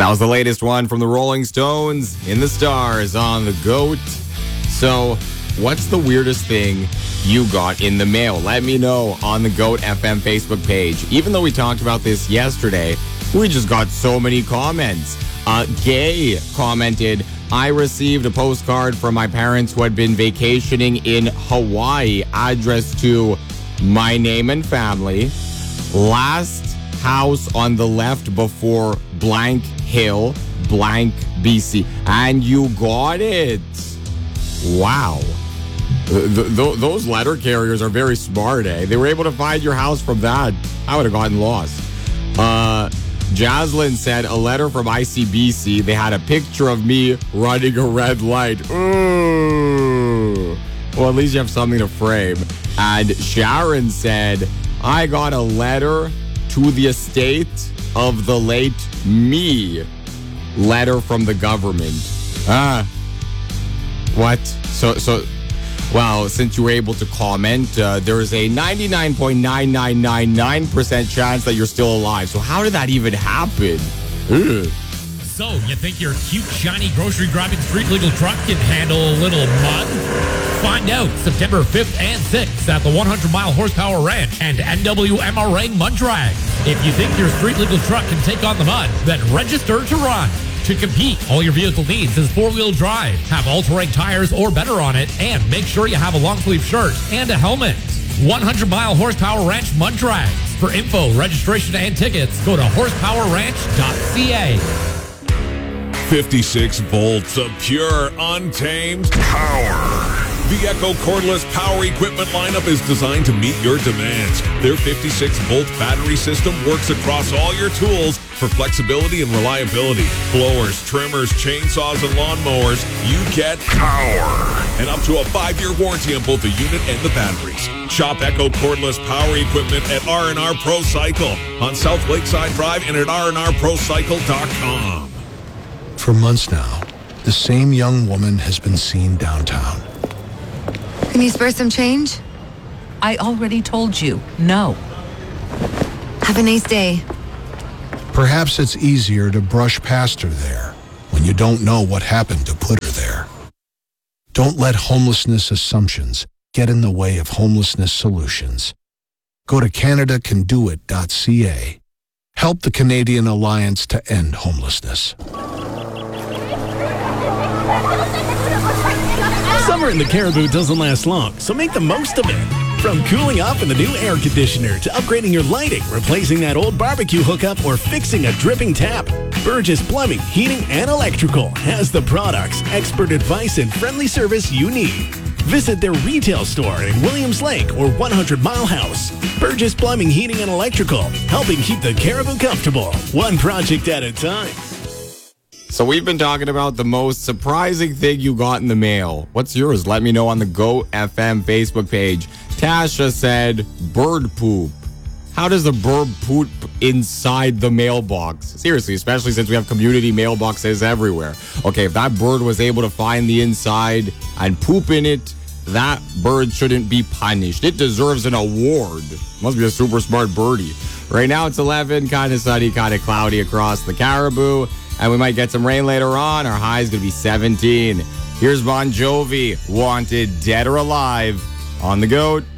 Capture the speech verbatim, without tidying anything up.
That was the latest one from the Rolling Stones, In the Stars on the GOAT. So, what's the weirdest thing you got in the mail? Let me know on the GOAT F M Facebook page. Even though we talked about this yesterday, we just got so many comments. Uh, Gay commented, I received a postcard from my parents who had been vacationing in Hawaii, addressed to my name and family, last house on the left before blank hill, blank B C. And you got it. Wow. Th- th- those letter carriers are very smart, eh? They were able to find your house from that. I would have gotten lost. Uh, Jaslyn said, a letter from I C B C. They had a picture of me running a red light. Ooh. Well, at least you have something to frame. And Sharon said, I got a letter to the estate of the late me. Letter from the government. Ah. What? So, so, well, since you were able to comment, uh, there is a ninety-nine point nine nine nine nine percent chance that you're still alive. So how did that even happen? Ugh. So, you think your cute, shiny, grocery-grabbing street legal truck can handle a little mud? Find out September fifth and sixth at the one hundred mile Horsepower Ranch and N W M R A Mud Drag. If you think your street legal truck can take on the mud, then register to run. To compete, all your vehicle needs is four-wheel drive, have all-terrain tires or better on it, and make sure you have a long-sleeve shirt and a helmet. one hundred mile Horsepower Ranch Mud Drags. For info, registration, and tickets, go to horsepower ranch dot c a. fifty-six volts of pure, untamed power. The Echo cordless power equipment lineup is designed to meet your demands. Their fifty-six volt battery system works across all your tools for flexibility and reliability. Blowers, trimmers, chainsaws, and lawnmowers, you get power. And up to a five-year warranty on both the unit and the batteries. Shop Echo cordless power equipment at R and R Pro Cycle on South Lakeside Drive and at r and r pro cycle dot com. For months now, the same young woman has been seen downtown. Can you spare some change? I already told you, no. Have a nice day. Perhaps it's easier to brush past her there when you don't know what happened to put her there. Don't let homelessness assumptions get in the way of homelessness solutions. Go to canada can do it dot c a. Help the Canadian Alliance to End Homelessness. Summer in the Caribou doesn't last long, so make the most of it. From cooling off in the new air conditioner to upgrading your lighting, replacing that old barbecue hookup, or fixing a dripping tap, Burgess Plumbing, Heating, and Electrical has the products, expert advice, and friendly service you need. Visit their retail store in Williams Lake or one hundred mile House. Burgess Plumbing, Heating, and Electrical, helping keep the Caribou comfortable, one project at a time. So we've been talking about the most surprising thing you got in the mail. What's yours? Let me know on the GOAT F M Facebook page. Tasha said, bird poop. How does the bird poop inside the mailbox? Seriously, especially since we have community mailboxes everywhere. Okay, if that bird was able to find the inside and poop in it, that bird shouldn't be punished. It deserves an award. Must be a super smart birdie. Right now it's eleven, kind of sunny, kind of cloudy across the Caribou. And we might get some rain later on. Our high is going to be seventeen. Here's Bon Jovi, Wanted Dead or Alive on the GOAT.